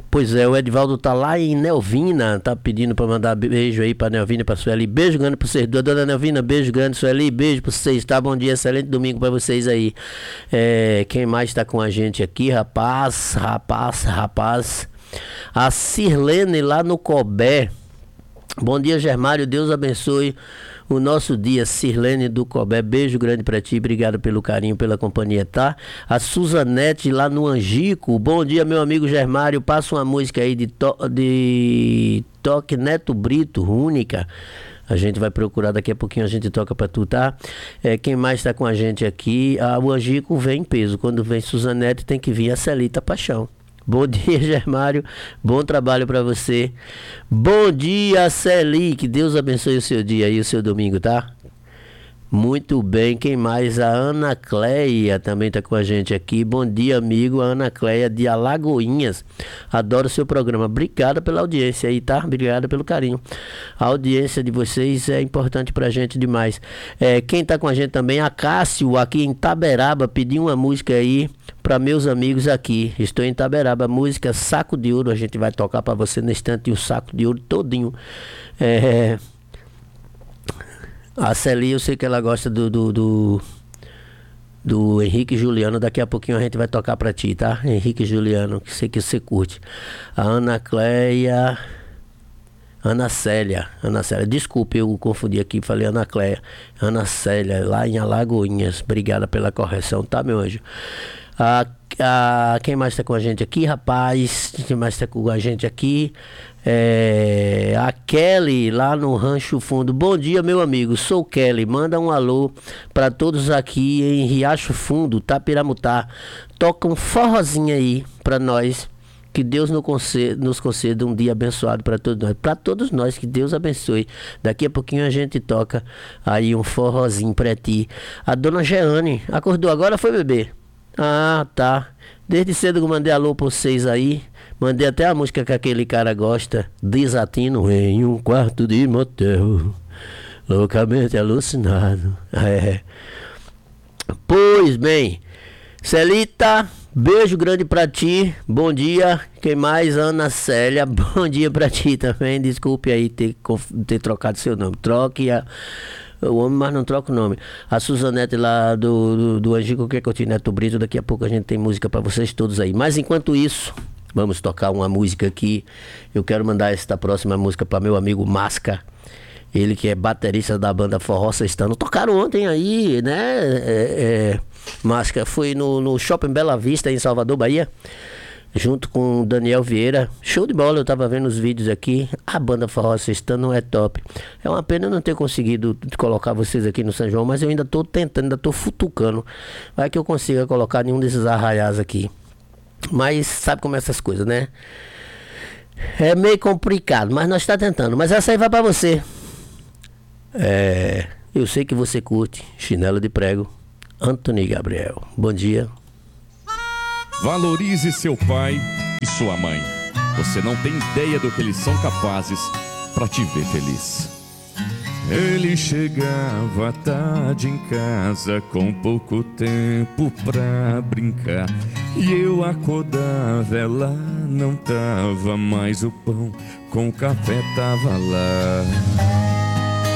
Pois é, o Edivaldo tá lá em Nelvina, tá pedindo pra mandar beijo aí pra Nelvina e pra Sueli. Beijo grande pra vocês duas. Dona Nelvina, beijo grande, Sueli, beijo pra vocês, tá? Bom dia, excelente domingo pra vocês aí. Quem mais tá com a gente aqui, rapaz? A Sirlene lá no Cobé. Bom dia, Germário, Deus abençoe o nosso dia. Sirlene do Cobé, beijo grande pra ti, obrigado pelo carinho, pela companhia, tá? A Suzanete lá no Angico, bom dia, meu amigo Germário, passa uma música aí de Toque Neto Brito, única. A gente vai procurar daqui a pouquinho, a gente toca pra tu, tá? Quem mais tá com a gente aqui? O Angico vem em peso, quando vem Suzanete tem que vir a Celita Paixão. Bom dia, Germário. Bom trabalho para você. Bom dia, Celi. Que Deus abençoe o seu dia e o seu domingo, tá? Muito bem. Quem mais? A Ana Cleia também tá com a gente aqui. Bom dia, amigo. A Ana Cleia de Alagoinhas. Adoro o seu programa. Obrigado pela audiência aí, tá? Obrigado pelo carinho. A audiência de vocês é importante pra gente demais. Quem tá com a gente também? A Cássio, aqui em Taberaba, pediu uma música aí para meus amigos aqui. Estou em Taberaba, música Saco de Ouro. A gente vai tocar para você no instante o Saco de Ouro todinho. A Celi, eu sei que ela gosta do Henrique e Juliano. Daqui a pouquinho a gente vai tocar para ti, tá? Henrique e Juliano, que sei que você curte. A Ana Cleia, Ana Célia, desculpe, eu confundi aqui, falei Ana Cleia. Ana Célia, lá em Alagoinhas. Obrigada pela correção, tá, meu anjo? Quem mais tá com a gente aqui, rapaz? Quem mais tá com a gente aqui? A Kelly, lá no Rancho Fundo. Bom dia, meu amigo, sou Kelly. Manda um alô para todos aqui em Riacho Fundo, Tapiramutá. Toca um forrozinho aí para nós. Que Deus nos conceda um dia abençoado para todos nós. Para todos nós, que Deus abençoe. Daqui a pouquinho a gente toca aí um forrozinho para ti. A dona Jeane acordou agora, foi, bebê? Ah, tá. Desde cedo eu mandei alô pra vocês aí. Mandei até a música que aquele cara gosta. Desatino em um quarto de motel, loucamente alucinado. Pois bem, Celita, beijo grande pra ti. Bom dia. Quem mais? Ana Célia, bom dia pra ti também. Desculpe aí ter trocado seu nome. Troque o homem, mas não troca o nome. A Suzanete lá do Angico, que é Coutinho Neto Brito. Daqui a pouco a gente tem música pra vocês todos aí. Mas enquanto isso, vamos tocar uma música aqui. Eu quero mandar esta próxima música pra meu amigo Masca. Ele que é baterista da banda Forró Sextano. Tocaram ontem aí, né? Masca foi no Shopping Bela Vista, em Salvador, Bahia. Junto com o Daniel Vieira. Show de bola, eu tava vendo os vídeos aqui. A banda Forró Sextano é top. É uma pena não ter conseguido colocar vocês aqui no São João, mas eu ainda tô tentando, ainda tô futucando. Vai que eu consiga colocar nenhum desses arraiais aqui. Mas sabe como é essas coisas, né? É meio complicado, mas nós tá tentando. Mas essa aí vai pra você. Eu sei que você curte Chinelo de Prego, Antony Gabriel. Bom dia. Valorize seu pai e sua mãe. Você não tem ideia do que eles são capazes para te ver feliz. Ele chegava tarde em casa com pouco tempo pra brincar. E eu acordava, ela não tava mais, o pão com o café tava lá.